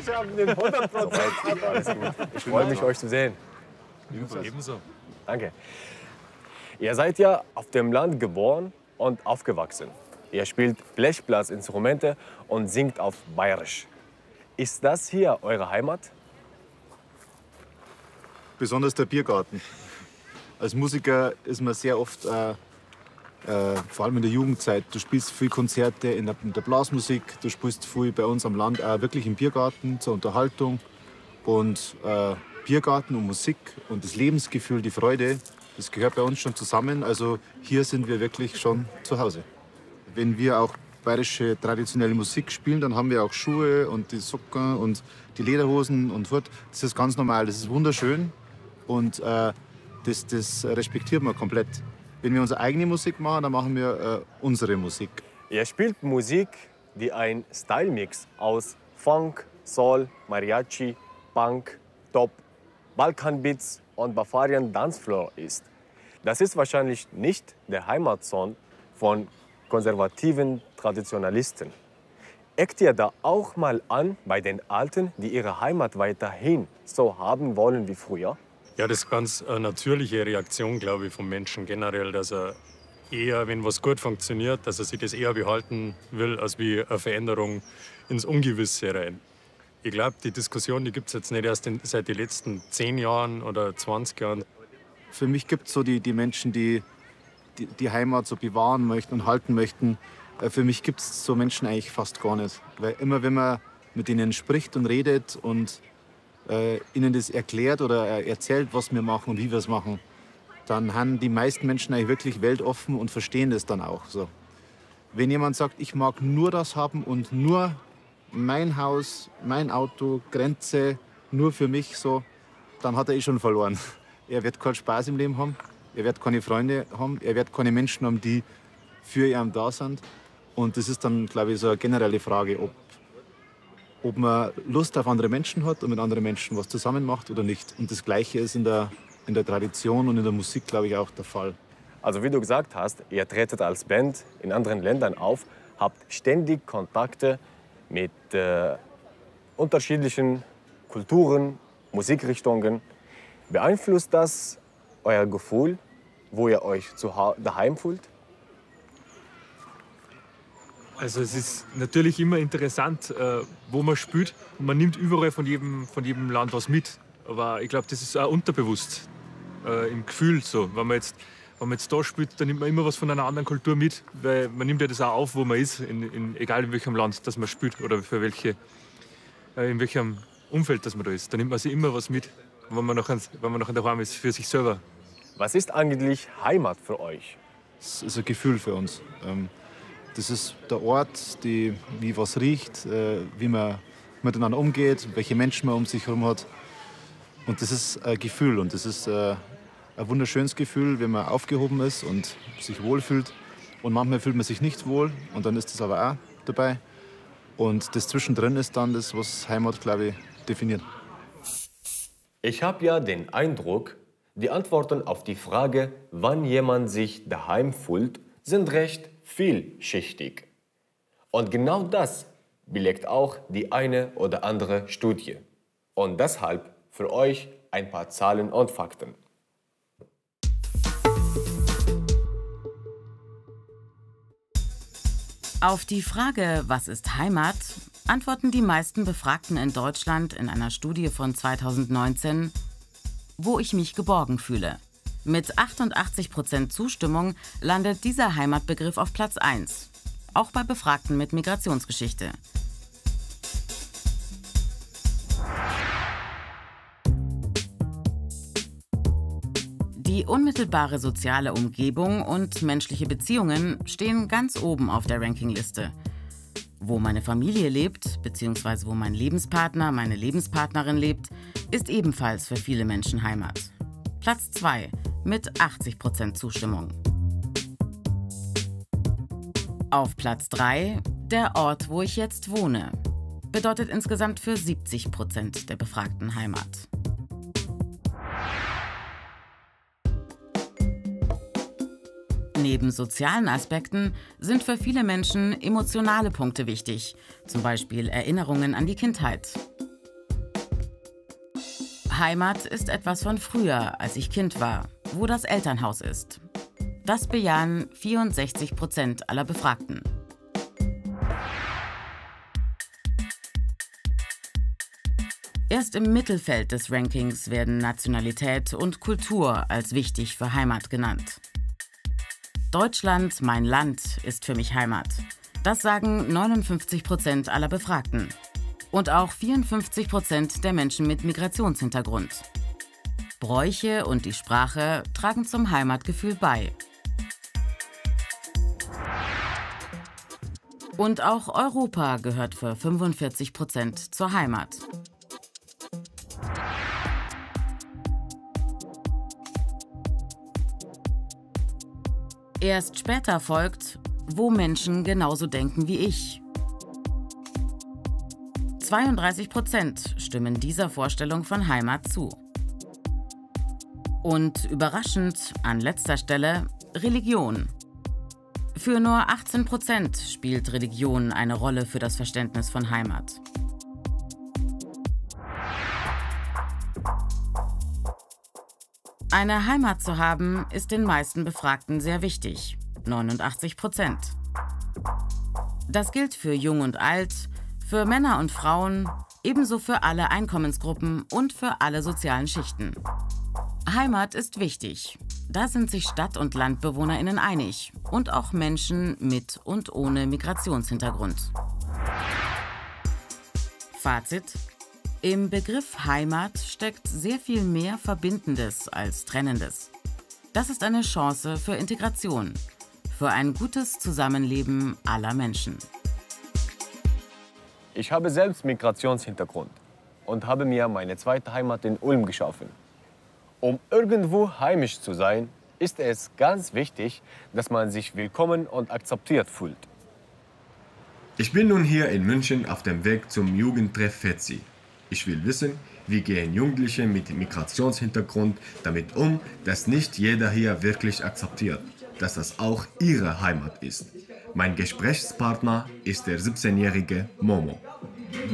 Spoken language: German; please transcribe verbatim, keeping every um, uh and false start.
Ich habe den hundert Prozent. Alles gut. Ich freue mich, euch zu sehen. Ebenso. Danke. Ihr seid ja auf dem Land geboren und aufgewachsen. Ihr spielt Blechblasinstrumente und singt auf Bayerisch. Ist das hier eure Heimat? Besonders der Biergarten. Als Musiker ist man sehr oft, äh, äh, vor allem in der Jugendzeit, du spielst viel Konzerte in der, in der Blasmusik, du spielst viel bei uns am Land, auch wirklich im Biergarten zur Unterhaltung. Und äh, Biergarten und Musik und das Lebensgefühl, die Freude, das gehört bei uns schon zusammen. Also hier sind wir wirklich schon zu Hause. Wenn wir auch bayerische traditionelle Musik spielen, dann haben wir auch Schuhe und die Socken und die Lederhosen und fort. Das ist ganz normal, das ist wunderschön und äh, das, das respektiert man komplett. Wenn wir unsere eigene Musik machen, dann machen wir äh, unsere Musik. Ihr spielt Musik, die ein Style-Mix aus Funk, Soul, Mariachi, Punk, Top, Balkanbeats und Bavarian Dancefloor ist. Das ist wahrscheinlich nicht der Heimatsound von konservativen Traditionalisten. Eckt ihr da auch mal an bei den Alten, die ihre Heimat weiterhin so haben wollen wie früher? Ja, das ist ganz eine natürliche Reaktion, glaube ich, vom Menschen generell, dass er eher, wenn was gut funktioniert, dass er sich das eher behalten will, als wie eine Veränderung ins Ungewisse rein. Ich glaube, die Diskussion, die gibt es jetzt nicht erst in, seit den letzten zehn Jahren oder zwanzig Jahren. Für mich gibt es so die, die Menschen, die, die die Heimat so bewahren möchten und halten möchten. Für mich gibt es so Menschen eigentlich fast gar nicht. Weil immer, wenn man mit ihnen spricht und redet und äh, ihnen das erklärt oder erzählt, was wir machen und wie wir es machen, dann haben die meisten Menschen eigentlich wirklich weltoffen und verstehen das dann auch. So. Wenn jemand sagt, ich mag nur das haben und nur mein Haus, mein Auto, Grenze, nur für mich, so, dann hat er eh schon verloren. Er wird keinen Spaß im Leben haben, er wird keine Freunde haben, er wird keine Menschen haben, die für ihn da sind. Und das ist dann, glaube ich, so eine generelle Frage, ob, ob man Lust auf andere Menschen hat und mit anderen Menschen was zusammen macht oder nicht. Und das Gleiche ist in der, in der Tradition und in der Musik, glaube ich, auch der Fall. Also wie du gesagt hast, ihr tretet als Band in anderen Ländern auf, habt ständig Kontakte mit äh, unterschiedlichen Kulturen, Musikrichtungen. Beeinflusst das euer Gefühl, wo ihr euch zu daheim fühlt? Also es ist natürlich immer interessant, äh, wo man spielt. Und man nimmt überall von jedem, von jedem Land was mit. Aber ich glaube, das ist auch unterbewusst äh, im Gefühl so. Wenn man, jetzt, wenn man jetzt da spielt, dann nimmt man immer was von einer anderen Kultur mit. Weil man nimmt ja das auch auf, wo man ist, in, in, egal in welchem Land das man spielt oder für welche, äh, in welchem Umfeld das man da ist. Da nimmt man sich immer was mit, wenn man noch, wenn man noch daheim ist, für sich selber. Was ist eigentlich Heimat für euch? Das ist ein Gefühl für uns. Das ist der Ort, die, wie was riecht, wie man miteinander umgeht, welche Menschen man um sich herum hat. Und das ist ein Gefühl und das ist ein wunderschönes Gefühl, wenn man aufgehoben ist und sich wohlfühlt. Und manchmal fühlt man sich nicht wohl und dann ist das aber auch dabei. Und das zwischendrin ist dann das, was Heimat, glaube ich, definiert. Ich habe ja den Eindruck, die Antworten auf die Frage, wann jemand sich daheim fühlt, sind recht vielschichtig. Und genau das belegt auch die eine oder andere Studie. Und deshalb für euch ein paar Zahlen und Fakten. Auf die Frage, was ist Heimat, antworten die meisten Befragten in Deutschland in einer Studie von zweitausendneunzehn, wo ich mich geborgen fühle. Mit achtundachtzig Prozent Zustimmung landet dieser Heimatbegriff auf Platz eins, auch bei Befragten mit Migrationsgeschichte. Die unmittelbare soziale Umgebung und menschliche Beziehungen stehen ganz oben auf der Rankingliste. Wo meine Familie lebt, beziehungsweise wo mein Lebenspartner, meine Lebenspartnerin lebt, ist ebenfalls für viele Menschen Heimat. Platz zwei mit achtzig Prozent Zustimmung. Auf Platz drei der Ort, wo ich jetzt wohne. Bedeutet insgesamt für siebzig Prozent der Befragten Heimat. Neben sozialen Aspekten sind für viele Menschen emotionale Punkte wichtig, zum Beispiel Erinnerungen an die Kindheit. Heimat ist etwas von früher, als ich Kind war, wo das Elternhaus ist. Das bejahen vierundsechzig Prozent aller Befragten. Erst im Mittelfeld des Rankings werden Nationalität und Kultur als wichtig für Heimat genannt. Deutschland, mein Land, ist für mich Heimat. Das sagen neunundfünfzig Prozent aller Befragten. Und auch vierundfünfzig Prozent der Menschen mit Migrationshintergrund. Bräuche und die Sprache tragen zum Heimatgefühl bei. Und auch Europa gehört für fünfundvierzig Prozent zur Heimat. Erst später folgt, wo Menschen genauso denken wie ich. zweiunddreißig Prozent stimmen dieser Vorstellung von Heimat zu. Und überraschend, an letzter Stelle, Religion. Für nur achtzehn Prozent spielt Religion eine Rolle für das Verständnis von Heimat. Eine Heimat zu haben, ist den meisten Befragten sehr wichtig, neunundachtzig Prozent. Das gilt für Jung und Alt, für Männer und Frauen, ebenso für alle Einkommensgruppen und für alle sozialen Schichten. Heimat ist wichtig. Da sind sich Stadt- und LandbewohnerInnen einig und auch Menschen mit und ohne Migrationshintergrund. Fazit: Im Begriff Heimat steckt sehr viel mehr Verbindendes als Trennendes. Das ist eine Chance für Integration, für ein gutes Zusammenleben aller Menschen. Ich habe selbst Migrationshintergrund und habe mir meine zweite Heimat in Ulm geschaffen. Um irgendwo heimisch zu sein, ist es ganz wichtig, dass man sich willkommen und akzeptiert fühlt. Ich bin nun hier in München auf dem Weg zum Jugendtreff FETSI. Ich will wissen, wie gehen Jugendliche mit Migrationshintergrund damit um, dass nicht jeder hier wirklich akzeptiert, dass das auch ihre Heimat ist. Mein Gesprächspartner ist der siebzehnjährige Momo.